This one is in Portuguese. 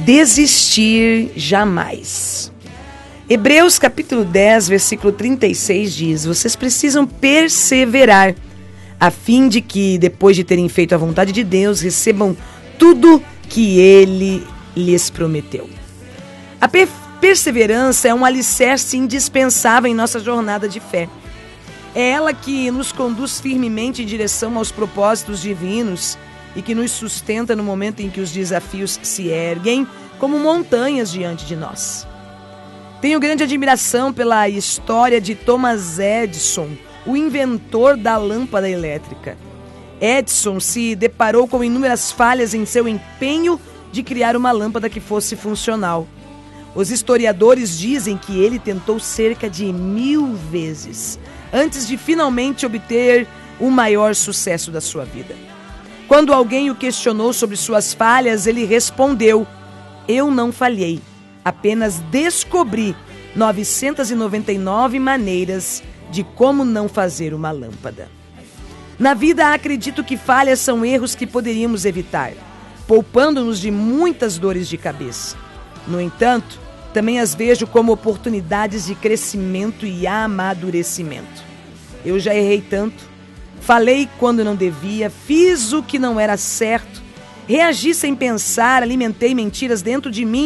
desistir jamais. Hebreus capítulo 10, versículo 36 diz: vocês precisam perseverar, a fim de que, depois de terem feito a vontade de Deus, recebam tudo que Ele lhes prometeu. A perseverança é um alicerce indispensável em nossa jornada de fé. É ela que nos conduz firmemente em direção aos propósitos divinos e que nos sustenta no momento em que os desafios se erguem como montanhas diante de nós. Tenho grande admiração pela história de Thomas Edison, o inventor da lâmpada elétrica. Edison se deparou com inúmeras falhas em seu empenho de criar uma lâmpada que fosse funcional. Os historiadores dizem que ele tentou cerca de 1000 vezes antes de finalmente obter o maior sucesso da sua vida. Quando alguém o questionou sobre suas falhas, ele respondeu: eu não falhei, apenas descobri 999 maneiras de como não fazer uma lâmpada. Na vida, acredito que falhas são erros que poderíamos evitar, poupando-nos de muitas dores de cabeça. No entanto, também as vejo como oportunidades de crescimento e amadurecimento. Eu já errei tanto, falei quando não devia, fiz o que não era certo, reagi sem pensar, alimentei mentiras dentro de mim